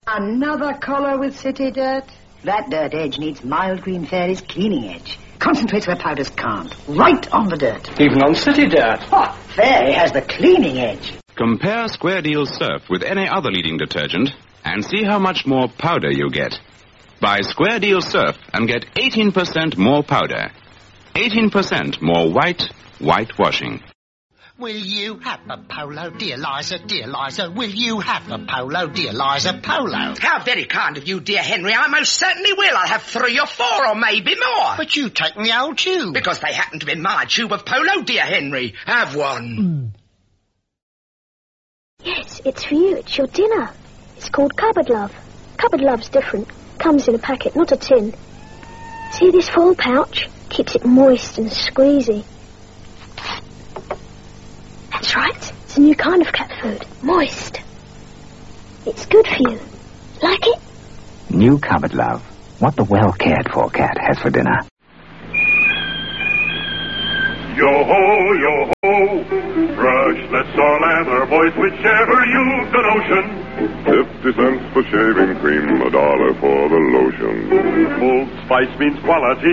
Another collar with city dirt? That dirt edge needs Mild Green Fairy's cleaning edge. Concentrates where powders can't. Right on the dirt. Even on city dirt. Oh, Fairy has the cleaning edge. Compare Square Deal Surf with any other leading detergent and see how much more powder you get. Buy Square Deal Surf and get 18% more powder. 18% more white washing. Will you have a polo, dear Liza, dear Liza? Will you have a polo, dear Liza, polo? How very kind of you, dear Henry. I most certainly will. I'll have 3 or 4 or maybe more. But you take the old tube. Because they happen to be my tube of polo, dear Henry. Have one. Yes, it's for you. It's your dinner. It's called Cupboard Love. Cupboard Love's different. Comes in a packet, not a tin. See this foil pouch? Keeps it moist and squeezy. That's right. It's a new kind of cat food. Moist. It's good for you. Like it? New Cupboard Love. What the well-cared-for cat has for dinner. Yo-ho, yo-ho. Brushless or lather, boys, whichever use the notion. 50 cents for shaving cream, $1 for the lotion. Old Spice means quality.